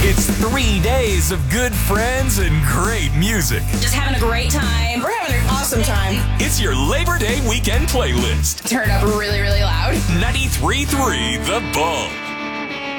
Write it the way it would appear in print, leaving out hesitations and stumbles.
It's 3 days of good friends and great music. Just having a great time. We're having an awesome time. It's your Labor Day weekend playlist. Turn it up really, really loud. 93.3 The Bump.